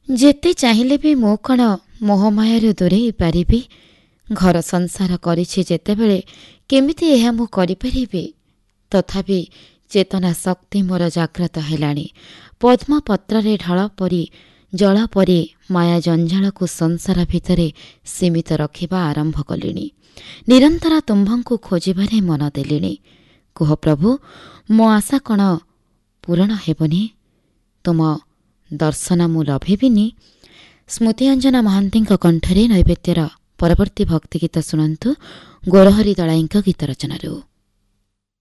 ଯେତେ ଚାହିଁଲେ ବି ମୁଁ କ'ଣ ମୋହମାୟାରୁ ଦୂରେଇ ପାରିବି? ଘର ସଂସାର କରିଛି ଯେତେବେଳେ କେମିତି ଏହା ମୁଁ କରିପାରିବି? ତଥାପି ଚେତନା ଶକ୍ତି ମୋର ଜାଗ୍ରତ ହେଲାଣି। ପଦ୍ମପତ୍ରରେ ଢଳ ପରି ଜଳ ପରି ମାୟା ଜଞ୍ଜାଳକୁ ସଂସାର ଭିତରେ ସୀମିତ ରଖିବା ଆରମ୍ଭ କଲିଣି। ନିରନ୍ତର ତୁମ୍ଭଙ୍କୁ ଖୋଜିବାରେ ମନ ଦେଲିଣି। କୁହ ପ୍ରଭୁ, ମୋ ଆଶା କ'ଣ ପୂରଣ ହେବନି? ତୁମ ଦର୍ଶନ ମୁଁ ଲଭିବିନି? ସ୍ମୃତିଅଞ୍ଜନା ମହାନ୍ତିଙ୍କ କଣ୍ଠରେ ନୈବେଦ୍ୟର ପରବର୍ତ୍ତୀ ଭକ୍ତିଗୀତ ଶୁଣନ୍ତୁ ଗୋରହରି ଦଳାଇଙ୍କ ଗୀତ ରଚନାରୁ।